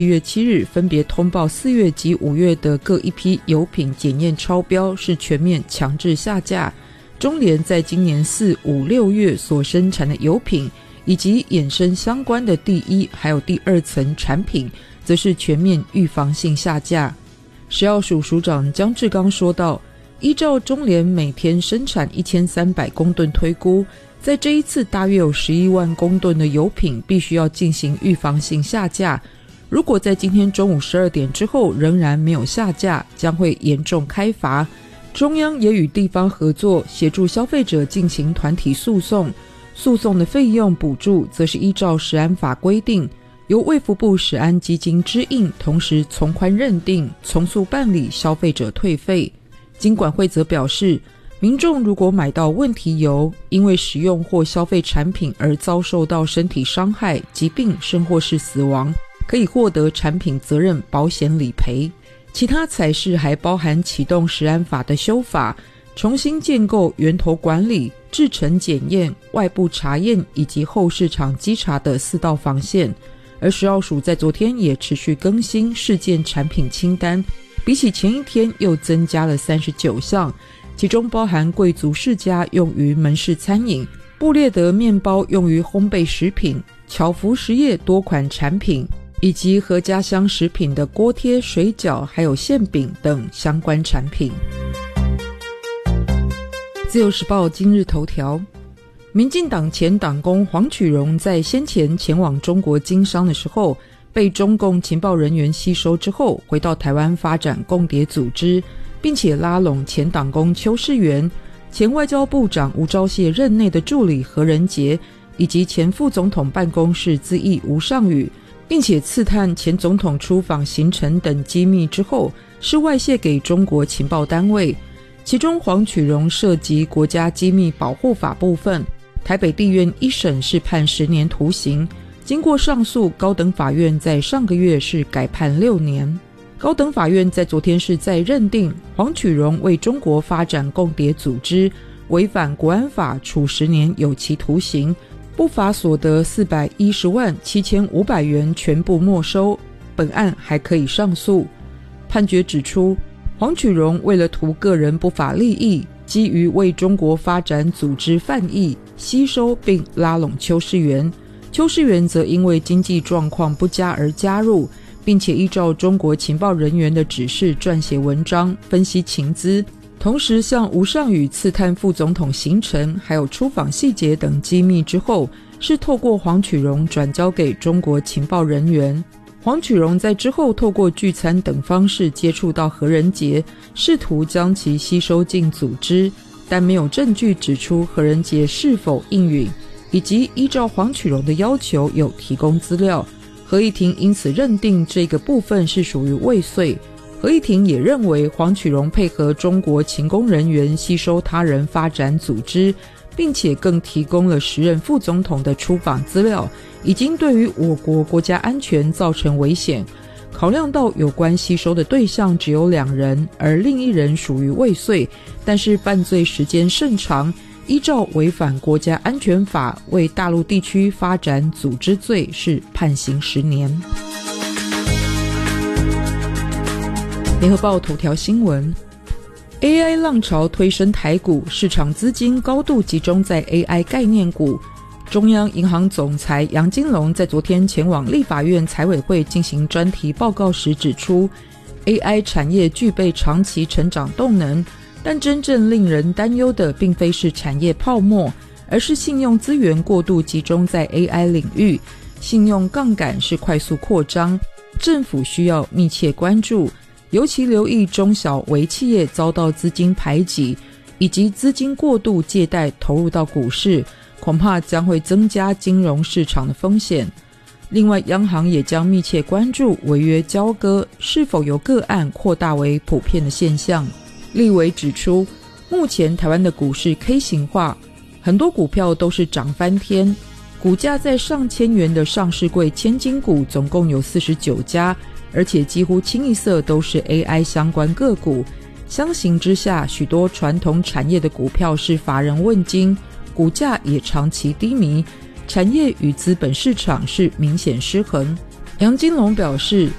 1月7日分别通报4月及5月的各一批油品检验超标，是全面强制下架。中联在今年4、5、6月所生产的油品以及衍生相关的第1还有第2层产品，则是全面预防性下架。食药署署长江志刚说道，依照中联每天生产1300公吨推估，在这一次大约有11万公吨的油品必须要进行预防性下架，如果在今天中午12点之后仍然没有下架，将会严重开罚。中央也与地方合作，协助消费者进行团体诉讼，诉讼的费用补助则是依照食安法规定，由卫福部食安基金支应，同时从宽认定，从速办理消费者退费。金管会则表示，民众如果买到问题油，因为使用或消费产品而遭受到身体伤害、疾病甚或是死亡，可以获得产品责任保险理赔。其他采事还包含启动食安法的修法，重新建构源头管理、制程检验、外部查验以及后市场稽查的4道防线。而食药署在昨天也持续更新事件产品清单，比起前一天又增加了39项，其中包含贵族世家用于门市餐饮、布列德面包用于烘焙食品、巧福实业多款产品，以及和家乡食品的锅贴、水饺还有馅饼等相关产品。自由时报今日头条，民进党前党工黄曲荣在先前前往中国经商的时候，被中共情报人员吸收之后，回到台湾发展共谍组织，并且拉拢前党工邱世元、前外交部长吴钊燮任内的助理何仁杰，以及前副总统办公室资议吴尚宇，并且刺探前总统出访行程等机密之后，是外泄给中国情报单位。其中黄曲荣涉及国家机密保护法部分，台北地院一审是判10年徒刑，经过上诉，高等法院在上个月是改判6年。高等法院在昨天是在认定黄曲荣为中国发展共谍组织，违反国安法，处10年有期徒刑，不法所得410万7500元全部没收，本案还可以上诉。判决指出，黄曲荣为了图个人不法利益，基于为中国发展组织犯意，吸收并拉拢邱世元。邱世元则因为经济状况不佳而加入，并且依照中国情报人员的指示撰写文章，分析情资，同时向吴尚宇刺探副总统行程还有出访细节等机密之后，是透过黄曲荣转交给中国情报人员。黄曲荣在之后透过聚餐等方式接触到何仁杰，试图将其吸收进组织，但没有证据指出何仁杰是否应允，以及依照黄曲荣的要求有提供资料。合议庭因此认定这个部分是属于未遂。合议庭也认为黄曲荣配合中国勤工人员吸收他人发展组织，并且更提供了时任副总统的出访资料，已经对于我国国家安全造成危险。考量到有关吸收的对象只有2人，而另一人属于未遂，但是犯罪时间甚长，依照违反国家安全法为大陆地区发展组织罪是判刑10年。联合报头条新闻， AI 浪潮推升台股，市场资金高度集中在 AI 概念股。中央银行总裁杨金龙在昨天前往立法院财委会进行专题报告时指出， AI 产业具备长期成长动能，但真正令人担忧的并非是产业泡沫，而是信用资源过度集中在 AI 领域，信用杠杆是快速扩张，政府需要密切关注，尤其留意中小微企业遭到资金排挤，以及资金过度借贷投入到股市，恐怕将会增加金融市场的风险。另外，央行也将密切关注违约交割是否由个案扩大为普遍的现象。立委指出，目前台湾的股市 K 型化，很多股票都是涨翻天，股价在上千元的上市柜千金股总共有49家，而且几乎清一色都是 AI 相关个股。相形之下，许多传统产业的股票是乏人问津，股价也长期低迷，产业与资本市场是明显失衡。 杨金龙表示，